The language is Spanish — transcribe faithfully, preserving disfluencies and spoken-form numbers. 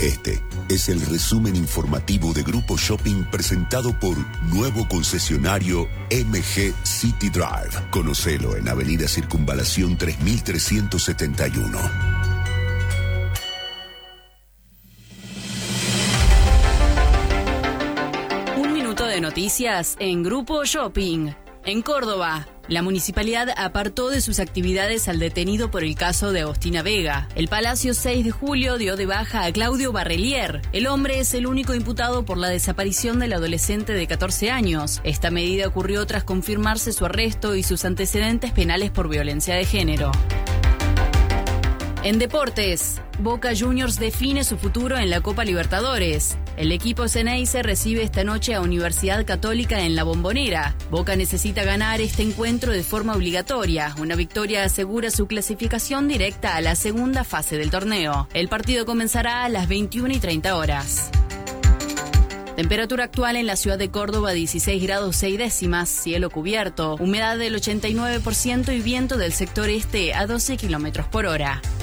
Este es el resumen informativo de Grupo Shopping presentado por nuevo concesionario M G City Drive. Conocelo en Avenida Circunvalación tres mil trescientos setenta y uno. Un minuto de noticias en Grupo Shopping. En Córdoba, la municipalidad apartó de sus actividades al detenido por el caso de Agostina Vega. El Palacio seis de julio dio de baja a Claudio Barrelier. El hombre es el único imputado por la desaparición del adolescente de catorce años. Esta medida ocurrió tras confirmarse su arresto y sus antecedentes penales por violencia de género. En deportes, Boca Juniors define su futuro en la Copa Libertadores. El equipo Ceneice recibe esta noche a Universidad Católica en La Bombonera. Boca necesita ganar este encuentro de forma obligatoria. Una victoria asegura su clasificación directa a la segunda fase del torneo. El partido comenzará a las veintiuna y treinta horas. Temperatura actual en la ciudad de Córdoba, dieciséis grados seis décimas, cielo cubierto, humedad del ochenta y nueve por ciento y viento del sector este a doce kilómetros por hora.